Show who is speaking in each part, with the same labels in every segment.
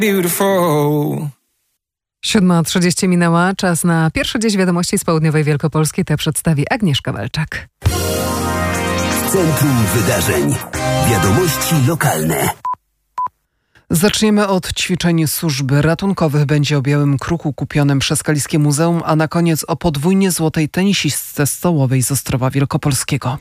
Speaker 1: 7:30 minęła, czas na pierwsze dziś wiadomości z południowej Wielkopolski. Te przedstawi Agnieszka Welczak.
Speaker 2: Centrum Wydarzeń. Wiadomości lokalne.
Speaker 1: Zaczniemy od ćwiczeń służb ratunkowych. Będzie o białym kruku kupionym przez Kaliskie Muzeum, a na koniec o podwójnie złotej tenisistce stołowej z Ostrowa Wielkopolskiego.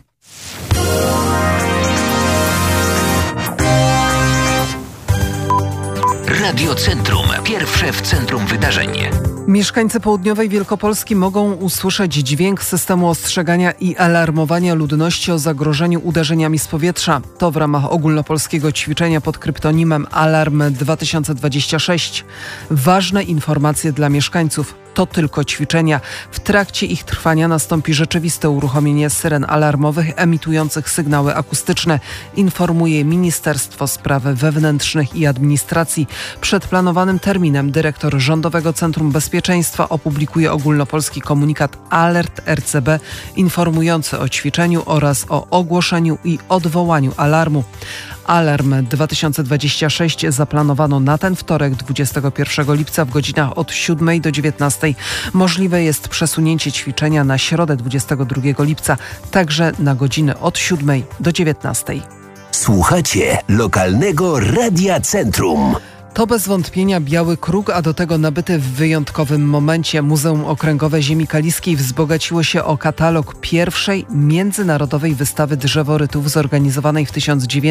Speaker 2: Radio Centrum. Pierwsze w centrum wydarzeń.
Speaker 1: Mieszkańcy południowej Wielkopolski mogą usłyszeć dźwięk systemu ostrzegania i alarmowania ludności o zagrożeniu uderzeniami z powietrza. To w ramach ogólnopolskiego ćwiczenia pod kryptonimem Alarm 2026. Ważne informacje dla mieszkańców. To tylko ćwiczenia. W trakcie ich trwania nastąpi rzeczywiste uruchomienie syren alarmowych emitujących sygnały akustyczne, informuje Ministerstwo Spraw Wewnętrznych i Administracji. Przed planowanym terminem dyrektor Rządowego Centrum Bezpieczeństwa opublikuje ogólnopolski komunikat Alert RCB informujący o ćwiczeniu oraz o ogłoszeniu i odwołaniu alarmu. Alarm 2026 zaplanowano na ten wtorek, 21 lipca w godzinach od 7 do 19. Możliwe jest przesunięcie ćwiczenia na środę 22 lipca, także na godziny od 7 do 19.
Speaker 2: Słuchacie lokalnego Radia Centrum.
Speaker 1: To bez wątpienia biały kruk, a do tego nabyty w wyjątkowym momencie. Muzeum Okręgowe Ziemi Kaliskiej wzbogaciło się o katalog pierwszej międzynarodowej wystawy drzeworytów zorganizowanej w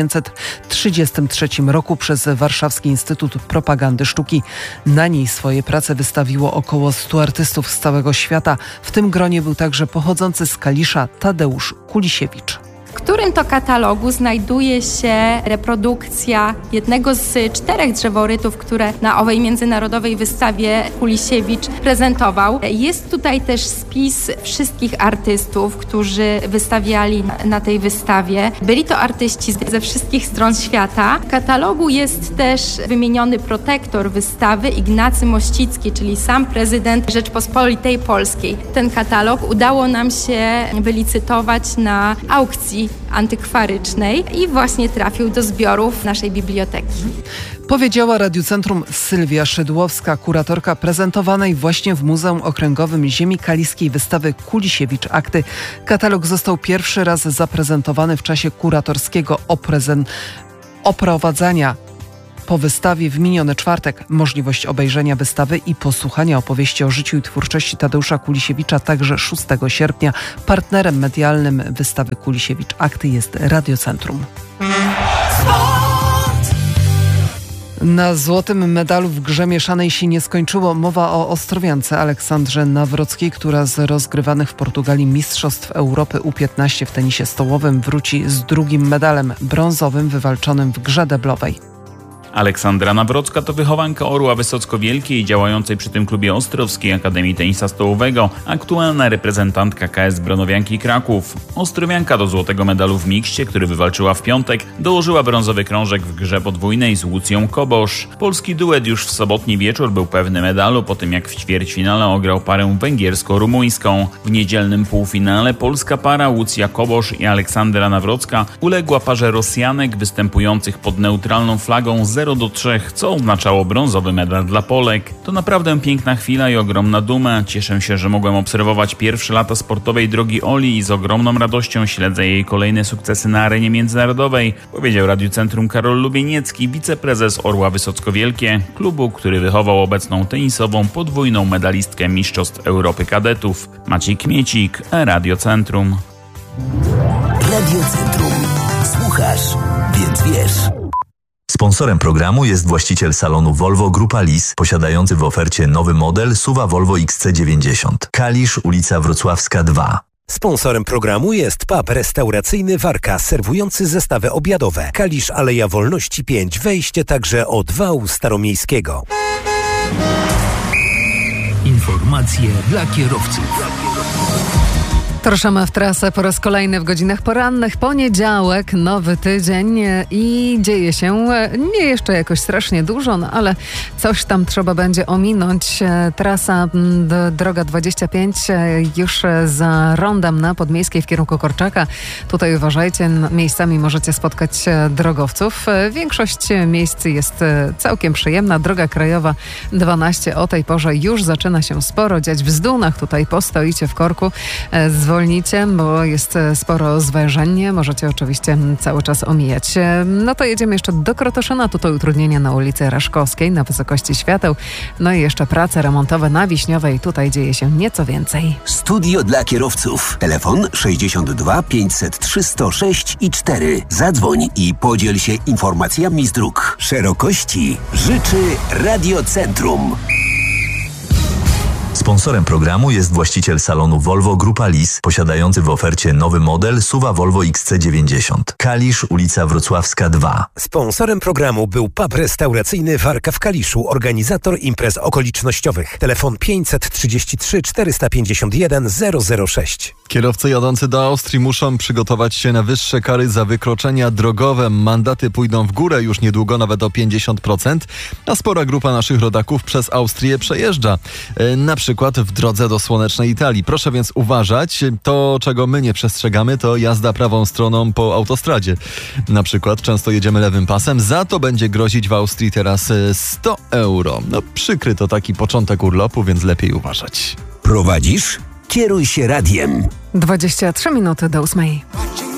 Speaker 1: 1933 roku przez Warszawski Instytut Propagandy Sztuki. Na niej swoje prace wystawiło około 100 artystów z całego świata. W tym gronie był także pochodzący z Kalisza Tadeusz Kulisiewicz.
Speaker 3: W którym to katalogu znajduje się reprodukcja jednego z 4 drzeworytów, które na owej międzynarodowej wystawie Kulisiewicz prezentował. Jest tutaj też spis wszystkich artystów, którzy wystawiali na tej wystawie. Byli to artyści ze wszystkich stron świata. W katalogu jest też wymieniony protektor wystawy Ignacy Mościcki, czyli sam prezydent Rzeczpospolitej Polskiej. Ten katalog udało nam się wylicytować na aukcji antykwarycznej i właśnie trafił do zbiorów naszej biblioteki.
Speaker 1: Powiedziała Radiu Centrum Sylwia Szydłowska, kuratorka prezentowanej właśnie w Muzeum Okręgowym Ziemi Kaliskiej wystawy Kulisiewicz Akty. Katalog został pierwszy raz zaprezentowany w czasie kuratorskiego oprowadzania po wystawie w miniony czwartek. Możliwość obejrzenia wystawy i posłuchania opowieści o życiu i twórczości Tadeusza Kulisiewicza także 6 sierpnia. Partnerem medialnym wystawy Kulisiewicz Akty jest Radio Centrum. Na złotym medalu w grze mieszanej się nie skończyło. Mowa o ostrowiance Aleksandrze Nawrockiej, która z rozgrywanych w Portugalii Mistrzostw Europy U15 w tenisie stołowym wróci z drugim medalem brązowym wywalczonym w grze deblowej.
Speaker 4: Aleksandra Nawrocka to wychowanka Orła Wysocko-Wielkiej, działającej przy tym klubie Ostrowskiej Akademii Tenisa Stołowego, aktualna reprezentantka KS Bronowianki Kraków. Ostrowianka do złotego medalu w mikście, który wywalczyła w piątek, dołożyła brązowy krążek w grze podwójnej z Łucją Kobosz. Polski duet już w sobotni wieczór był pewny medalu, po tym jak w ćwierćfinale ograł parę węgiersko-rumuńską. W niedzielnym półfinale polska para Łucja Kobosz i Aleksandra Nawrocka uległa parze Rosjanek występujących pod neutralną flagą 0-3, co oznaczało brązowy medal dla Polek. To naprawdę piękna chwila i ogromna duma. Cieszę się, że mogłem obserwować pierwsze lata sportowej drogi Oli i z ogromną radością śledzę jej kolejne sukcesy na arenie międzynarodowej, powiedział Radiu Centrum Karol Lubieniecki, wiceprezes Orła Wysocko-Wielkie, klubu, który wychował obecną tenisową podwójną medalistkę Mistrzostw Europy Kadetów. Maciej Kmiecik, Radio Centrum.
Speaker 2: Radio Centrum. Słuchasz, więc wiesz.
Speaker 5: Sponsorem programu jest właściciel salonu Volvo Grupa Lis, posiadający w ofercie nowy model SUV Volvo XC90. Kalisz, ulica Wrocławska 2.
Speaker 6: Sponsorem programu jest pub restauracyjny Warka, serwujący zestawy obiadowe. Kalisz, Aleja Wolności 5, wejście także od wału staromiejskiego.
Speaker 2: Informacje dla kierowców.
Speaker 7: Ruszamy w trasę po raz kolejny w godzinach porannych. Poniedziałek, nowy tydzień i dzieje się nie jeszcze jakoś strasznie dużo, no ale coś tam trzeba będzie ominąć. Trasa droga 25 już za rondem na Podmiejskiej w kierunku Korczaka. Tutaj uważajcie, miejscami możecie spotkać drogowców. Większość miejsc jest całkiem przyjemna. Droga krajowa 12 o tej porze już zaczyna się sporo dziać. W Zdunach tutaj postoicie w korku. Zwolnicie, bo jest sporo zwężeń. Możecie oczywiście cały czas omijać. No to jedziemy jeszcze do Krotoszyna. Tutaj utrudnienia na ulicy Raszkowskiej na wysokości świateł. No i jeszcze prace remontowe na Wiśniowej. Tutaj dzieje się nieco więcej.
Speaker 8: Studio dla kierowców. Telefon 62 503 106 i 4. Zadzwoń i podziel się informacjami z dróg. Szerokości życzy Radiocentrum.
Speaker 5: Sponsorem programu jest właściciel salonu Volvo Grupa Lis, posiadający w ofercie nowy model SUV Volvo XC90. Kalisz, ulica Wrocławska 2.
Speaker 6: Sponsorem programu był pub restauracyjny Warka w Kaliszu, organizator imprez okolicznościowych. Telefon 533 451 006.
Speaker 9: Kierowcy jadący do Austrii muszą przygotować się na wyższe kary za wykroczenia drogowe. Mandaty pójdą w górę już niedługo nawet o 50%, a spora grupa naszych rodaków przez Austrię przejeżdża. Na przykład w drodze do słonecznej Italii. Proszę więc uważać. To, czego my nie przestrzegamy, to jazda prawą stroną po autostradzie. Na przykład często jedziemy lewym pasem. Za to będzie grozić w Austrii teraz 100 euro. No przykry to taki początek urlopu, więc lepiej uważać.
Speaker 8: Prowadzisz? Kieruj się radiem.
Speaker 7: 23 minuty do 8.